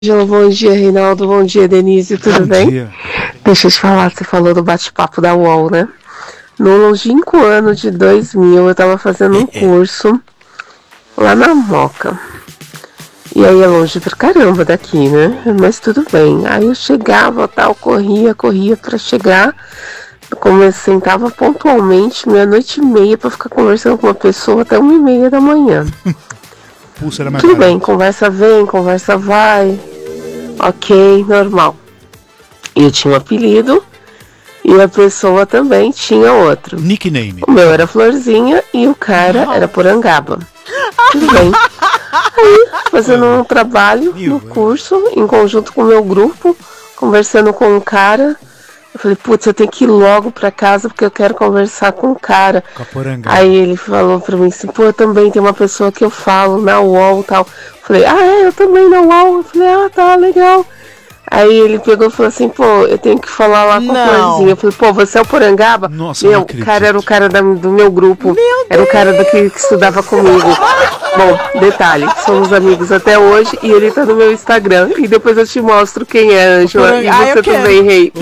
Bom dia, Reinaldo. Bom dia, Denise. Tudo bem? Bom dia. Deixa eu te falar, você falou do bate-papo da UOL, né? No longínquo ano de 2000, eu tava fazendo um curso lá na Moca. E aí é longe pra caramba daqui, né? Mas tudo bem. Aí eu chegava, tal, corria pra chegar. Eu sentava pontualmente, 00:30, pra ficar conversando com uma pessoa até 1:30 da manhã. Pulso era mais Tudo barato. bem, conversa vem, conversa vai. Ok, normal. E eu tinha um apelido e a pessoa também tinha outro. Nickname. O meu era Florzinha e o cara era Porangaba. Tudo bem. Aí, fazendo um trabalho no curso, em conjunto com o meu grupo, conversando com um cara. Eu falei, putz, eu tenho que ir logo pra casa porque eu quero conversar com o cara. Com a Porangaba. Aí ele falou pra mim assim, pô, eu também tenho uma pessoa que eu falo na UOL e tal. Eu falei, eu também na UOL. Eu falei, tá, legal. Aí ele pegou e falou assim, pô, eu tenho que falar lá com a Florzinha. Eu falei, pô, você é o Porangaba? Nossa, eu não o acredito. cara era o cara do meu grupo. Era o cara que estudava comigo. Bom, detalhe, somos amigos até hoje e ele tá no meu Instagram. E depois eu te mostro quem é, Ângela. E você também, Rei.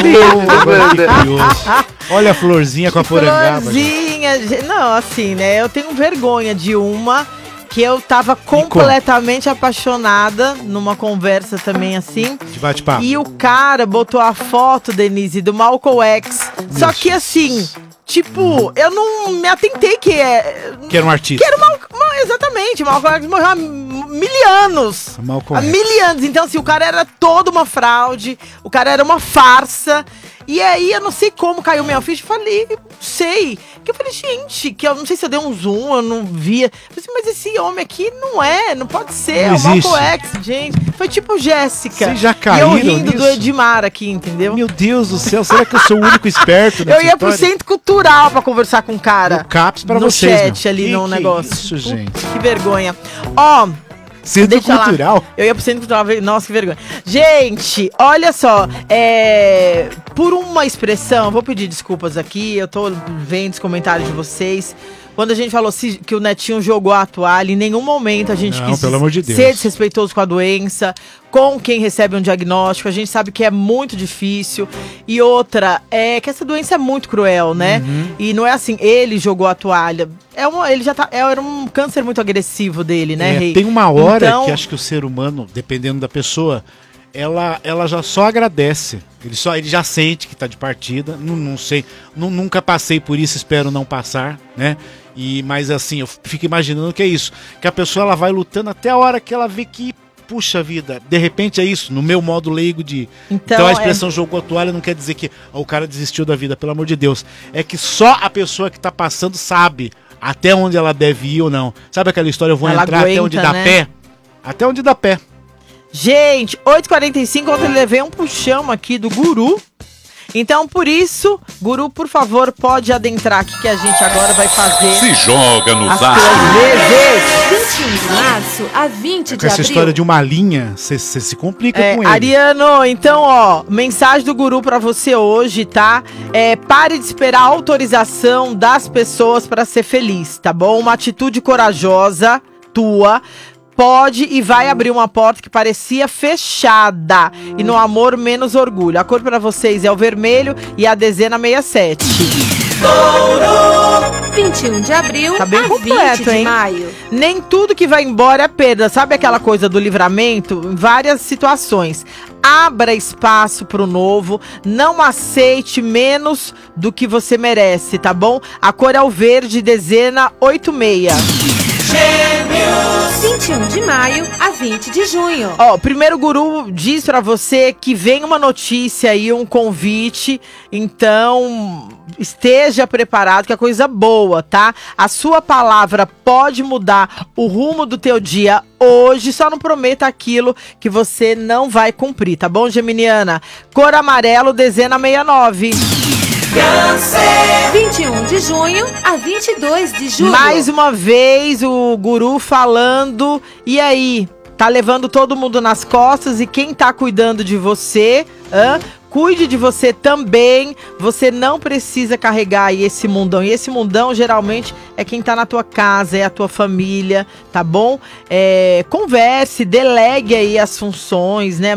Olha a Florzinha com a Porangaba. Florzinha, não, assim, né? Eu tenho vergonha de uma que eu tava completamente apaixonada numa conversa também assim. De bate-papo. E o cara botou a foto, Denise, do Malcolm X. Só que assim, tipo, eu não me atentei que era um artista. Que era exatamente, Malcolm X morreu há mil anos. Malcolm Há mil anos. Então, assim, o cara era toda uma fraude, o cara era uma farsa. E aí, eu não sei como caiu minha ficha, falei, sei. Que eu falei, gente, que eu não sei se eu dei um zoom, eu não via. Eu falei, mas esse homem aqui não pode ser, não é o Malcolm existe. X, gente. Foi tipo Jéssica. Vocês já E caíram eu rindo nisso? do Edmar aqui, entendeu? Meu Deus do céu, será que eu sou o único esperto nessa Eu ia pro história? Centro Cultural pra conversar com o cara. No CAPS pra no vocês, chat meu. ali Que no negócio. isso, gente. Que vergonha. Ó... Centro Deixa lá. Cultural. Eu ia pro Centro Cultural. Nossa, que vergonha. Gente, olha só. Por uma expressão, vou pedir desculpas aqui. Eu tô vendo os comentários de vocês. Quando a gente falou que o Netinho jogou a toalha, em nenhum momento a gente Não, quis pelo amor de Deus. ser desrespeitoso com a doença, com quem recebe um diagnóstico. A gente sabe que é muito difícil. E outra, que essa doença é muito cruel, né? E não é assim, ele jogou a toalha. Era um câncer muito agressivo dele, né, Rei? Tem uma hora Então, que acho que o ser humano, dependendo da pessoa, ela já só agradece. Ele já sente que tá de partida. Não sei, nunca passei por isso, espero não passar, né? Mas assim, eu fico imaginando que é isso. Que a pessoa ela vai lutando até a hora que ela vê que, puxa vida, de repente é isso, no meu modo leigo de... Então a expressão jogou a toalha não quer dizer que o cara desistiu da vida, pelo amor de Deus. É que só a pessoa que tá passando sabe até onde ela deve ir ou não. Sabe aquela história, eu vou Ela entrar aguenta, até onde dá né? pé? Até onde dá pé. Gente, 8h45, ontem eu levei um puxão aqui do Guru. Então, por isso, Guru, por favor, pode adentrar aqui que a gente agora vai fazer... Se joga nos as astros. suas vezes. 21 de março a 20 Com de essa abril. história de uma linha, você se complica com ele. Ariano, então, ó, mensagem do Guru pra você hoje, tá? Pare de esperar a autorização das pessoas pra ser feliz, tá bom? Uma atitude corajosa tua pode e vai abrir uma porta que parecia fechada. E no amor, menos orgulho. A cor pra vocês é o vermelho e a dezena 67. 21 de abril Tá bem a completo, 20 de hein? maio. Nem tudo que vai embora é perda. Sabe aquela coisa do livramento? Em várias situações. Abra espaço pro novo. Não aceite menos do que você merece, tá bom? A cor é o verde, dezena 86. 21 de maio a 20 de junho. Ó, o primeiro Guru diz pra você que vem uma notícia aí, um convite. Então, esteja preparado, que é coisa boa, tá? A sua palavra pode mudar o rumo do teu dia hoje. Só não prometa aquilo que você não vai cumprir, tá bom, Geminiana? Cor amarelo, dezena 69. 21 de junho a 22 de julho. Mais uma vez o Guru falando. E aí? Tá levando todo mundo nas costas e quem tá cuidando de você Cuide de você também. Você não precisa carregar aí esse mundão. E esse mundão, geralmente, é quem tá na tua casa, é a tua família, tá bom? Converse, delegue aí as funções, né?